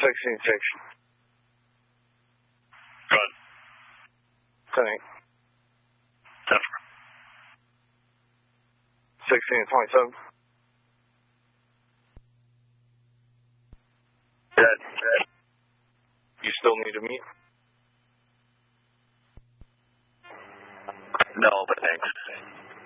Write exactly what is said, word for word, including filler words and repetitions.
sixteen six. Good. ten eight. ten. sixteen twenty-seven. Dead. Dead. You still need to meet? No, but thanks.